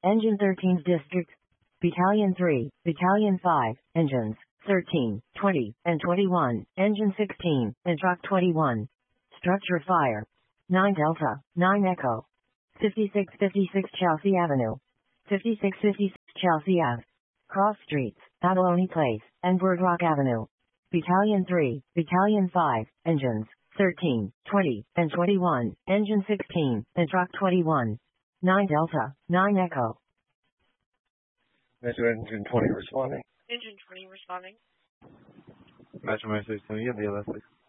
Engine 13's District. Battalion 3, Battalion 5, Engines 13, 20, and 21, Engine 16, and Truck 21. Structure fire. 9 Delta, 9 Echo. 5656 Chelsea Avenue. 5656 Chelsea Ave. Cross Streets, Abalone Place, and Birdrock Avenue. Battalion 3, Battalion 5, Engines 13, 20, and 21, Engine 16, and Truck 21. 9 Delta, 9 Echo. Metro Engine 20 responding. Engine 20 responding. Metro 16, you have the LS6.